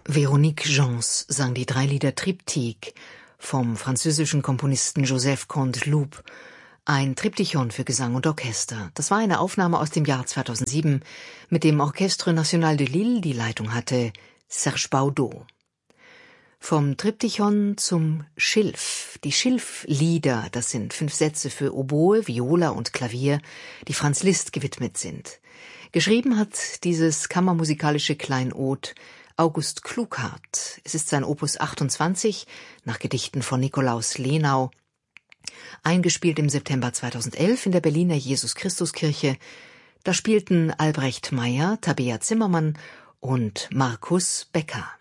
Véronique Gens sang die 3 Lieder Triptyque vom französischen Komponisten Joseph Canteloup, ein Triptychon für Gesang und Orchester. Das war eine Aufnahme aus dem Jahr 2007, mit dem Orchestre National de Lille die Leitung hatte Serge Baudot. Vom Triptychon zum Schilf. Die Schilflieder, das sind 5 Sätze für Oboe, Viola und Klavier, die Franz Liszt gewidmet sind. Geschrieben hat dieses kammermusikalische Kleinod August Klughardt. Es ist sein Opus 28 nach Gedichten von Nikolaus Lenau, eingespielt im September 2011 in der Berliner Jesus-Christus-Kirche. Da spielten Albrecht Meyer, Tabea Zimmermann und Markus Becker.